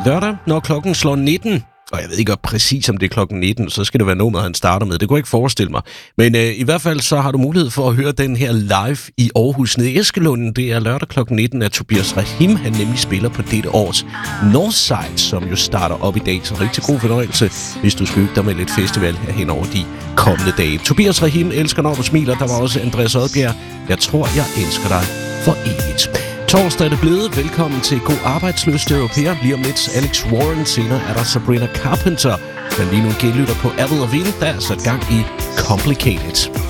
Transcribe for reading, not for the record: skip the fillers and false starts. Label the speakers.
Speaker 1: lørdag, når klokken slår 19. Og jeg ved ikke præcis, om det er klokken 19, så skal det være nummeret, han starter med. Det kunne jeg ikke forestille mig. Men i hvert fald så har du mulighed for at høre den her live i Aarhus nede i Eskelund. Det er lørdag klokken 19, at Tobias Rahim, han nemlig spiller på dette års Northside, som jo starter op i dag. Så rigtig god fornøjelse, hvis du skal hygge dig med lidt festival her hen over de kommende dage. Tobias Rahim elsker, når du smiler. Der var også Andreas Odbjerg. Jeg tror, jeg elsker dig for evigt. Torsdag er det blevet. Velkommen til God Arbejdsløst Europæer. Lige om lidt Alex Warren. Senere er der Sabrina Carpenter. Men lige nu genlytter på Avril Lavigne, der er sat gang i Complicated.